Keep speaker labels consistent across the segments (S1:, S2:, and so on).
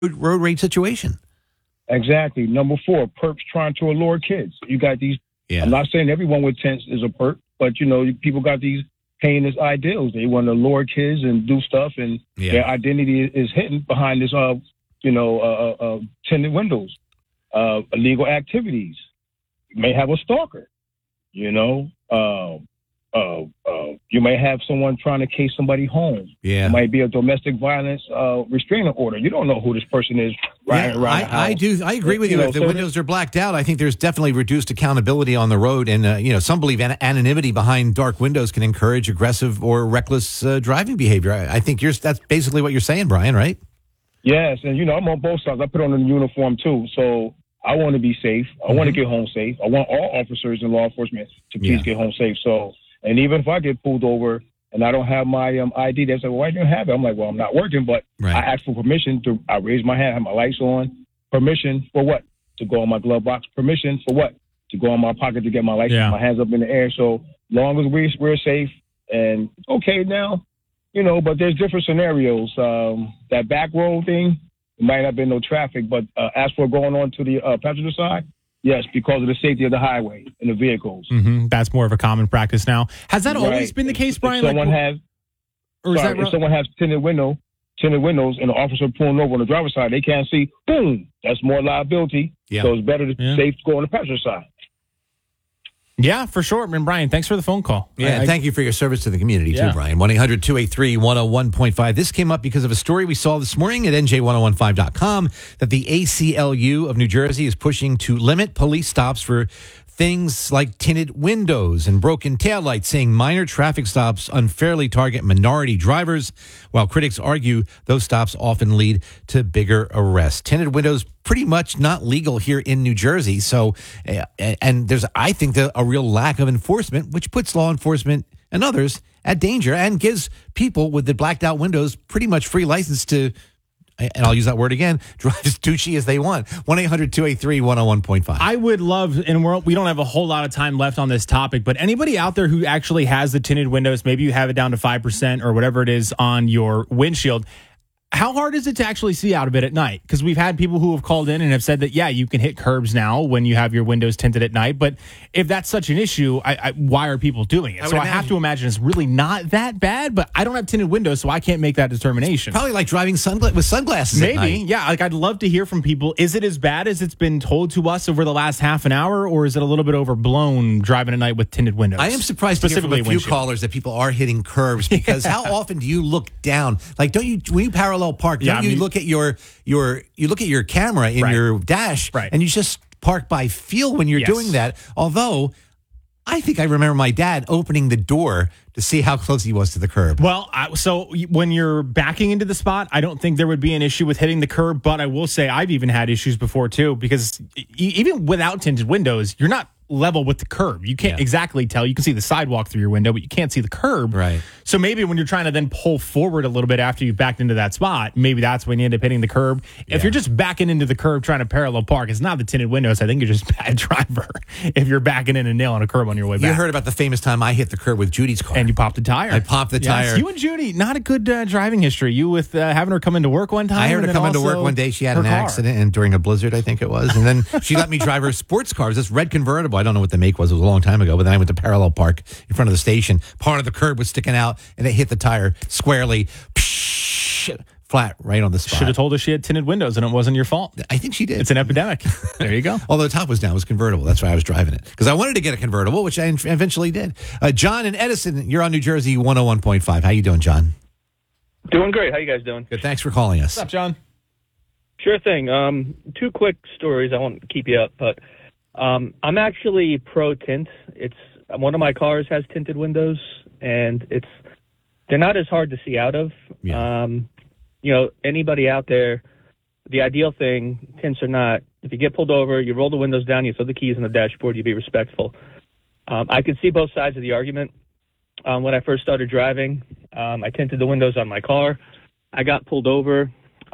S1: road rage situation.
S2: Exactly. Number 4, perps trying to allure kids. You got these.
S1: Yeah.
S2: I'm not saying everyone with tents is a perp, but people got these heinous ideals. They want to lure kids and do stuff, and their identity is hidden behind this, tinted windows, illegal activities. You may have a stalker. You may have someone trying to case somebody home.
S1: Yeah.
S2: It might be a domestic violence restraining order. You don't know who this person is riding around the house.
S1: I agree with you. If the windows are blacked out, I think there's definitely reduced accountability on the road. And, some believe anonymity behind dark windows can encourage aggressive or reckless driving behavior. I think that's basically what you're saying, Brian, right?
S2: Yes. And, I'm on both sides. I put on a uniform, too. So I want to be safe. I want to get home safe. I want all officers in law enforcement to please get home safe. So, and even if I get pulled over and I don't have my ID, they say, well, why do you have it? I'm like, well, I'm not working, but I asked for permission I raise my hand, have my lights on. Permission for what? To go in my glove box. Permission for what? To go in my pocket to get my license, my hands up in the air. So long as we're safe and okay now, but there's different scenarios. That back road thing, there might have been no traffic, but as for going on to the passenger side, yes, because of the safety of the highway and the vehicles.
S3: Mm-hmm. That's more of a common practice now. Has that always been the case, Brian?
S2: If someone has tinted windows and the officer pulling over on the driver's side, they can't see, boom, that's more liability. Yeah. So it's better to safe to go on the passenger side.
S3: Yeah, for sure. And Brian, thanks for the phone call.
S1: Yeah, thank you for your service to the community, too, Brian. 1-800-283-101.5. This came up because of a story we saw this morning at NJ1015.com that the ACLU of New Jersey is pushing to limit police stops for things like tinted windows and broken taillights, saying minor traffic stops unfairly target minority drivers, while critics argue those stops often lead to bigger arrests. Tinted windows pretty much not legal here in New Jersey. So, and there's, I think, a real lack of enforcement, which puts law enforcement and others at danger and gives people with the blacked out windows pretty much free license to, and I'll use that word again, drive as douchey as they want. 1-800-283-101.5.
S3: I would love, and we don't have a whole lot of time left on this topic, but anybody out there who actually has the tinted windows, maybe you have it down to 5% or whatever it is on your windshield, how hard is it to actually see out of it at night? Because we've had people who have called in and have said that, you can hit curbs now when you have your windows tinted at night. But if that's such an issue, why are people doing it? I have to imagine it's really not that bad, but I don't have tinted windows, so I can't make that determination.
S1: Probably like driving with sunglasses
S3: Maybe,
S1: at night.
S3: yeah. I'd love to hear from people. Is it as bad as it's been told to us over the last half an hour, or is it a little bit overblown driving at night with tinted windows?
S1: I am surprised to hear from a few callers that people are hitting curbs, because how often do you look down? Like, don't you, when you parallel park, don't you look at your camera in your dash, and you just park by feel when you're doing that. Although I think I remember my dad opening the door to see how close he was to the curb.
S3: Well, so when you're backing into the spot, I don't think there would be an issue with hitting the curb, but I will say I've even had issues before too, because even without tinted windows, you're not level with the curb. You can't exactly tell. You can see the sidewalk through your window, but you can't see the curb.
S1: Right.
S3: So maybe when you're trying to then pull forward a little bit after you've backed into that spot, maybe that's when you end up hitting the curb. If you're just backing into the curb trying to parallel park, it's not the tinted windows. I think you're just a bad driver if you're backing in and nailing a curb on your way back.
S1: You heard about the famous time I hit the curb with Judy's car.
S3: And you popped the tire.
S1: I popped the tire.
S3: You and Judy, not a good driving history. You with having her come into work one time?
S1: I heard her come into work one day. She had an accident, and during a blizzard, I think it was. And then she let me drive her sports car. It was this red convertible. I don't know what the make was. It was a long time ago, but then I went to parallel park in front of the station. Part of the curb was sticking out, and it hit the tire squarely, flat right on the spot.
S3: Should have told her she had tinted windows, and it wasn't your fault.
S1: I think she did.
S3: It's an epidemic. There you go.
S1: Although the top was down, it was convertible. That's why I was driving it, because I wanted to get a convertible, which I eventually did. John and Edison, you're on New Jersey 101.5. How you doing, John?
S4: Doing great. How you guys doing?
S1: Good. Thanks for calling us.
S3: What's up, John?
S4: Sure thing. 2 quick stories. I won't keep you up, but I'm actually pro tint. It's one of my cars has tinted windows, and they're not as hard to see out of.
S1: Yeah.
S4: Anybody out there, the ideal thing, tints or not, if you get pulled over, you roll the windows down, you throw the keys in the dashboard, you be respectful. I can see both sides of the argument. When I first started driving, I tinted the windows on my car. I got pulled over.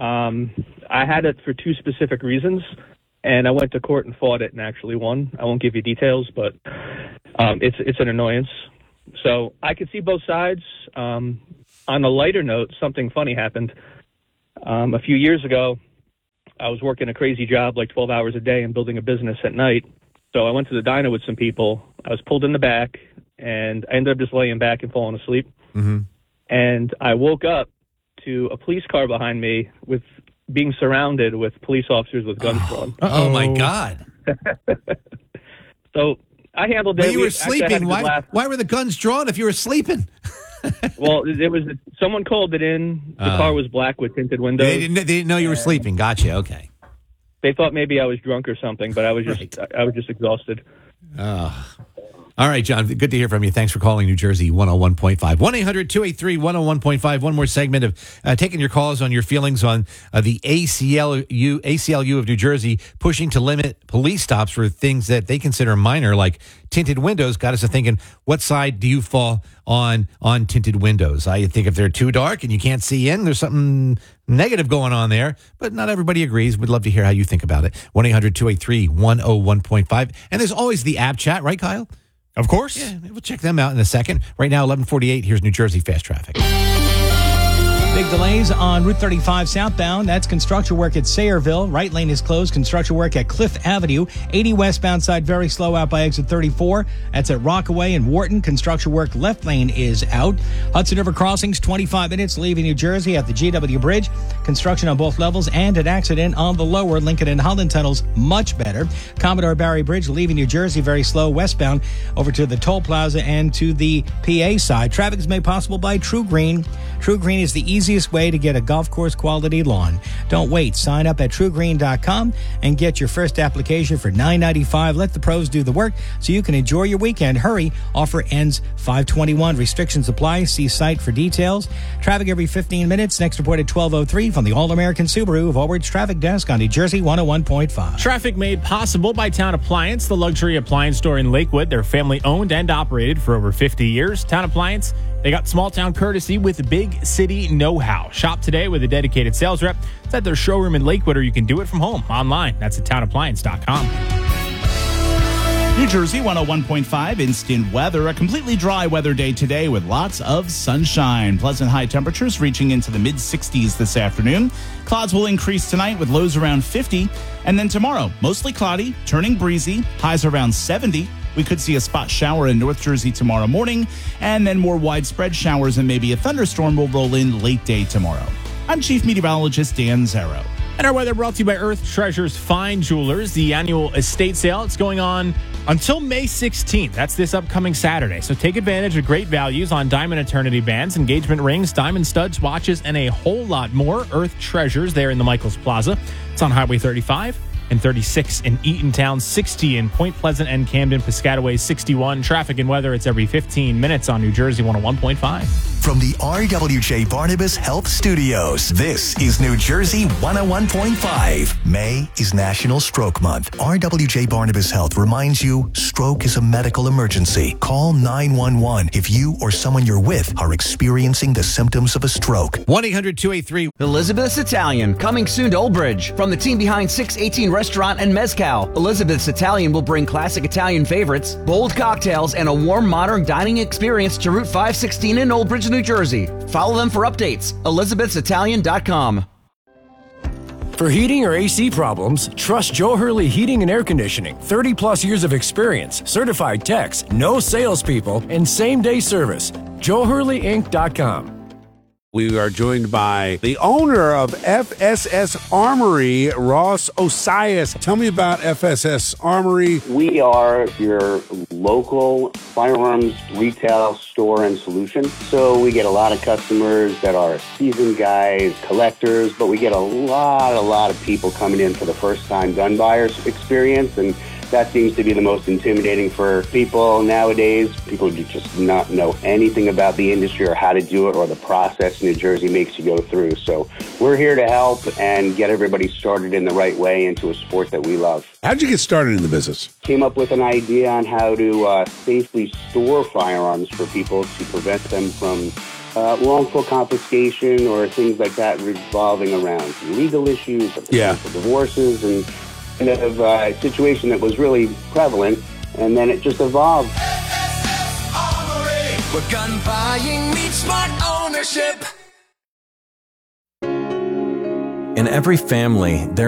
S4: I had it for 2 specific reasons, and I went to court and fought it and actually won. I won't give you details, but it's an annoyance. So I could see both sides. On a lighter note, something funny happened. A few years ago, I was working a crazy job, like 12 hours a day, and building a business at night. So I went to the diner with some people. I was pulled in the back, and I ended up just laying back and falling asleep.
S1: Mm-hmm.
S4: And I woke up to a police car behind me with being surrounded with police officers with guns drawn.
S1: Oh, my God.
S4: So I handled it.
S1: But you were sleeping. Why were the guns drawn if you were sleeping?
S4: Well, it was someone called it in. The car was black with tinted windows.
S1: They didn't know you were sleeping. Gotcha. Okay.
S4: They thought maybe I was drunk or something, but I was just exhausted.
S1: All right, John, good to hear from you. Thanks for calling New Jersey 101.5. 1-800-283-101.5. One more segment of taking your calls on your feelings on the ACLU of New Jersey pushing to limit police stops for things that they consider minor, like tinted windows. Got us to thinking, what side do you fall on tinted windows? I think if they're too dark and you can't see in, there's something negative going on there, but not everybody agrees. We'd love to hear how you think about it. 1-800-283-101.5. And there's always the app chat, right, Kyle?
S3: Of course.
S1: Yeah, we'll check them out in a second. Right now, 11:48. Here's New Jersey Fast Traffic.
S5: Big delays on Route 35 southbound. That's construction work at Sayreville. Right lane is closed. Construction work at Cliff Avenue. 80 westbound side very slow out by exit 34. That's at Rockaway and Wharton. Construction work left lane is out. Hudson River crossings 25 minutes leaving New Jersey at the GW Bridge. Construction on both levels and an accident on the lower Lincoln and Holland tunnels much better. Commodore Barry Bridge leaving New Jersey very slow westbound over to the toll plaza and to the PA side. Traffic is made possible by True Green. True Green is the easiest way to get a golf course quality lawn. Don't wait. Sign up at truegreen.com and get your first application for $9.95. Let the pros do the work so you can enjoy your weekend. Hurry. Offer ends 5/21. Restrictions apply. See site for details. Traffic every 15 minutes. Next report at 12:03 from the All-American Subaru of Allwards Traffic Desk on New Jersey 101.5.
S3: Traffic made possible by Town Appliance, the luxury appliance store in Lakewood. They're family owned and operated for over 50 years. Town Appliance, they got small town courtesy with big city know-how. Shop today with a dedicated sales rep. It's at their showroom in Lakewood, or you can do it from home online. That's at townappliance.com.
S6: New Jersey 101.5 instant weather. A completely dry weather day today with lots of sunshine. Pleasant high temperatures reaching into the mid-60s this afternoon. Clouds will increase tonight with lows around 50. And then tomorrow, mostly cloudy, turning breezy, highs around 70. We could see a spot shower in North Jersey tomorrow morning, and then more widespread showers and maybe a thunderstorm will roll in late day tomorrow. I'm Chief Meteorologist Dan Zero.
S3: And our weather brought to you by Earth Treasures Fine Jewelers, the annual estate sale. It's going on until May 16th. That's this upcoming Saturday. So take advantage of great values on diamond eternity bands, engagement rings, diamond studs, watches, and a whole lot more. Earth Treasures there in the Michaels Plaza. It's on Highway 35 and 36 in Eatontown, 60 in Point Pleasant and Camden, Piscataway 61. Traffic and weather, it's every 15 minutes on New Jersey 101.5.
S7: From the RWJ Barnabas Health Studios, this is New Jersey 101.5. May is National Stroke Month. RWJ Barnabas Health reminds you stroke is a medical emergency. Call 911 if you or someone you're with are experiencing the symptoms of a stroke.
S1: 1-800-283.
S8: Elizabeth's Italian, coming soon to Old Bridge. From the team behind 618 Restaurant and Mezcal, Elizabeth's Italian will bring classic Italian favorites, bold cocktails, and a warm, modern dining experience to Route 516 in Old Bridge, New Jersey. Follow them for updates. Elizabeth'sItalian.com.
S9: For heating or AC problems, trust Joe Hurley Heating and Air Conditioning. 30 plus years of experience, certified techs, no salespeople, and same-day service. JoeHurleyInc.com.
S10: We are joined by the owner of FSS Armory, Ross Osias. Tell me about FSS Armory.
S11: We are your local firearms retail store and solution. So we get a lot of customers that are seasoned guys, collectors, but we get a lot of people coming in for the first time gun buyers experience, and that seems to be the most intimidating for people nowadays. People do just not know anything about the industry or how to do it or the process New Jersey makes you go through. So we're here to help and get everybody started in the right way into a sport that we love.
S10: How'd you get started in the business?
S11: Came up with an idea on how to safely store firearms for people to prevent them from wrongful confiscation or things like that revolving around legal issues, potential divorces, and kind of a situation that was really prevalent, and then it just evolved.
S12: Where gun buying meets smart ownership.
S13: In every family, there